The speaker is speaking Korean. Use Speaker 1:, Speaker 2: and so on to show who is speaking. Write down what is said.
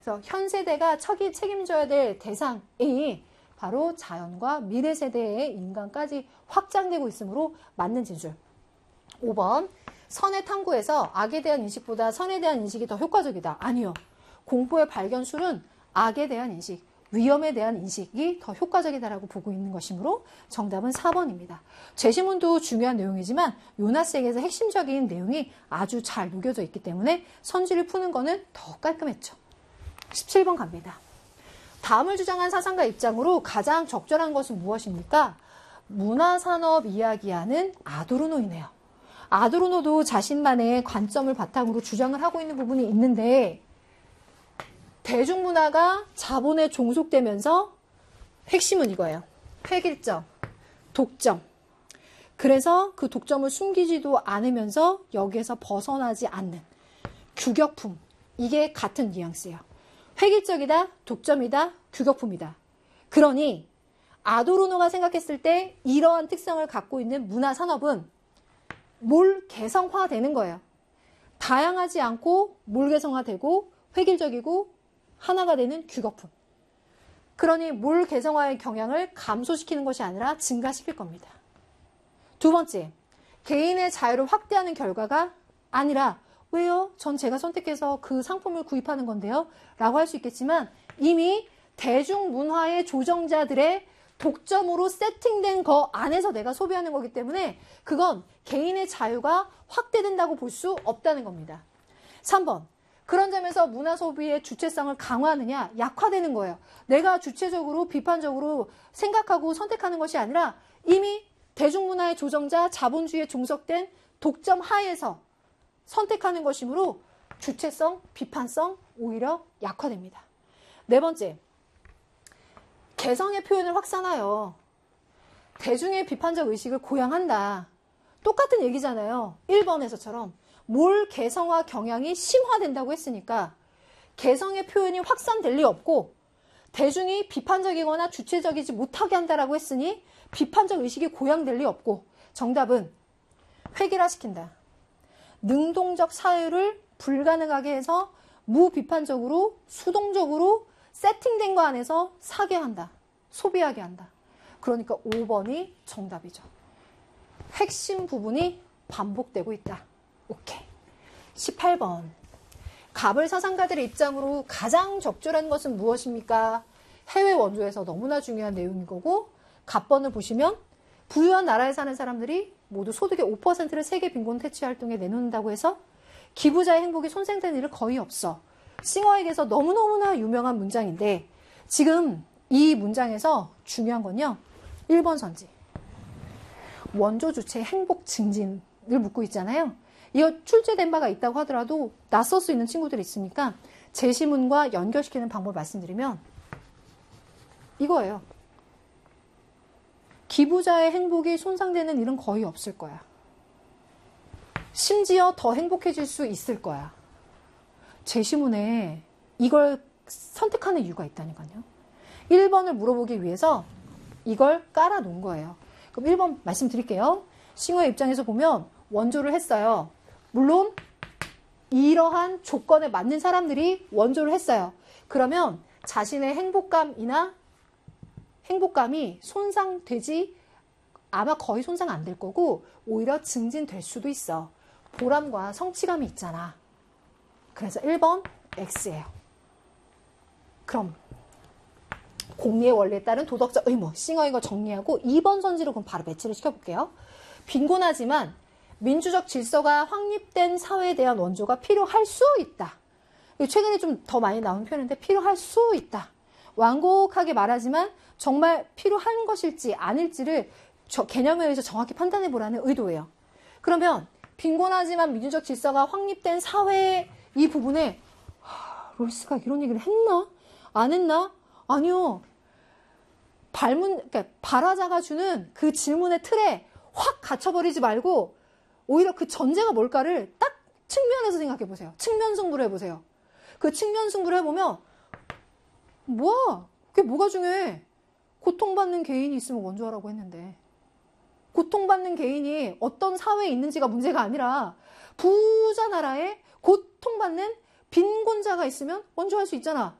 Speaker 1: 그래서 현 세대가 책임져야 될 대상이 바로 자연과 미래 세대의 인간까지 확장되고 있으므로 맞는 진술. 5번. 선의 탐구에서 악에 대한 인식보다 선에 대한 인식이 더 효과적이다. 아니요. 공포의 발견술은 악에 대한 인식, 위험에 대한 인식이 더 효과적이다라고 보고 있는 것이므로 정답은 4번입니다. 제시문도 중요한 내용이지만 요나스에게서 핵심적인 내용이 아주 잘 녹여져 있기 때문에 선지를 푸는 거는 더 깔끔했죠. 17번 갑니다. 다음을 주장한 사상가 입장으로 가장 적절한 것은 무엇입니까? 문화산업 이야기하는 아도르노이네요. 아도르노도 자신만의 관점을 바탕으로 주장을 하고 있는 부분이 있는데 대중문화가 자본에 종속되면서 핵심은 이거예요. 획일점, 독점. 그래서 그 독점을 숨기지도 않으면서 여기에서 벗어나지 않는 규격품. 이게 같은 뉘앙스예요. 획일적이다, 독점이다, 규격품이다. 그러니 아도르노가 생각했을 때 이러한 특성을 갖고 있는 문화산업은 몰 개성화되는 거예요. 다양하지 않고 몰 개성화되고 획일적이고 하나가 되는 규격품. 그러니 몰 개성화의 경향을 감소시키는 것이 아니라 증가시킬 겁니다. 두 번째, 개인의 자유를 확대하는 결과가 아니라 왜요? 전 제가 선택해서 그 상품을 구입하는 건데요. 라고 할 수 있겠지만 이미 대중문화의 조정자들의 독점으로 세팅된 거 안에서 내가 소비하는 거기 때문에 그건 개인의 자유가 확대된다고 볼 수 없다는 겁니다. 3번. 그런 점에서 문화 소비의 주체성을 강화하느냐, 약화되는 거예요. 내가 주체적으로 비판적으로 생각하고 선택하는 것이 아니라 이미 대중문화의 조정자, 자본주의에 종속된 독점 하에서 선택하는 것이므로 주체성, 비판성 오히려 약화됩니다. 네 번째, 개성의 표현을 확산하여 대중의 비판적 의식을 고양한다. 똑같은 얘기잖아요. 1번에서처럼 몰 개성화 경향이 심화된다고 했으니까 개성의 표현이 확산될 리 없고 대중이 비판적이거나 주체적이지 못하게 한다라고 했으니 비판적 의식이 고양될 리 없고 정답은 획일화시킨다. 능동적 사유를 불가능하게 해서 무비판적으로 수동적으로 세팅된 거 안에서 사게 한다. 소비하게 한다. 그러니까 5번이 정답이죠. 핵심 부분이 반복되고 있다. 오케이. 18번. 가불 사상가들의 입장으로 가장 적절한 것은 무엇입니까? 해외 원조에서 너무나 중요한 내용인 거고 갑번을 보시면 부유한 나라에 사는 사람들이 모두 소득의 5%를 세계 빈곤 퇴치 활동에 내놓는다고 해서 기부자의 행복이 손상되는 일은 거의 없어. 싱어에게서 너무너무나 유명한 문장인데 지금 이 문장에서 중요한 건요. 1번 선지. 원조 주체의 행복 증진을 묻고 있잖아요. 이거 출제된 바가 있다고 하더라도 낯설 수 있는 친구들이 있으니까 제시문과 연결시키는 방법을 말씀드리면 이거예요. 기부자의 행복이 손상되는 일은 거의 없을 거야. 심지어 더 행복해질 수 있을 거야. 제시문에 이걸 선택하는 이유가 있다니까요. 1번을 물어보기 위해서 이걸 깔아놓은 거예요. 그럼 1번 말씀드릴게요. 싱어의 입장에서 보면 원조를 했어요. 물론 이러한 조건에 맞는 사람들이 원조를 했어요. 그러면 자신의 행복감이 손상되지 아마 거의 손상 안 될 거고 오히려 증진될 수도 있어. 보람과 성취감이 있잖아. 그래서 1번 X예요. 그럼 공리의 원리에 따른 도덕적 의무, 싱어인 거 정리하고 2번 선지로 그럼 바로 매치를 시켜볼게요. 빈곤하지만 민주적 질서가 확립된 사회에 대한 원조가 필요할 수 있다. 최근에 좀 더 많이 나온 표현인데 필요할 수 있다. 완곡하게 말하지만 정말 필요한 것일지 아닐지를 개념에 의해서 정확히 판단해보라는 의도예요. 그러면 빈곤하지만 민주적 질서가 확립된 사회의 이 부분에 롤스가 이런 얘기를 했나? 안 했나? 아니요. 그러니까 발화자가 주는 그 질문의 틀에 확 갇혀버리지 말고 오히려 그 전제가 뭘까를 딱 측면에서 생각해보세요. 측면 승부를 해보세요. 그 측면 승부를 해보면 뭐야? 그게 뭐가 중요해? 고통받는 개인이 있으면 원조하라고 했는데 고통받는 개인이 어떤 사회에 있는지가 문제가 아니라 부자 나라에 고통받는 빈곤자가 있으면 원조할 수 있잖아.